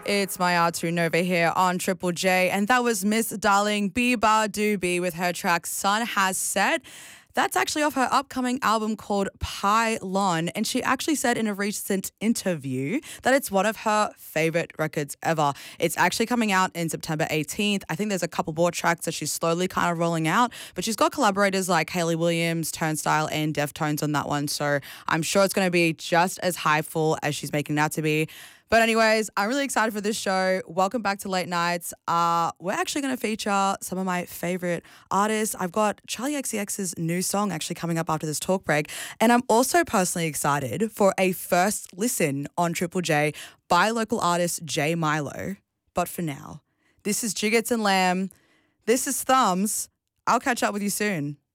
It's Mayatu Nova here on Triple J, and that was Miss Darling Biba Doobie with her track Sun Has Set. That's actually off her upcoming album called Pylon, and she actually said in a recent interview that it's one of her favorite records ever. It's actually coming out in September 18th. I think there's a couple more tracks that she's slowly kind of rolling out, but she's got collaborators like Hayley Williams, Turnstile, and Deftones on that one, so I'm sure it's going to be just as hypeful as she's making it out to be. But anyways, I'm really excited for this show. Welcome back to Late Nights. We're actually going to feature some of my favorite artists. I've got Charlie XCX's new song actually coming up after this talk break. And I'm also personally excited for a first listen on Triple J by local artist Jay Milo. But for now, this is Jiggets and Lamb. This is Thumbs. I'll catch up with you soon.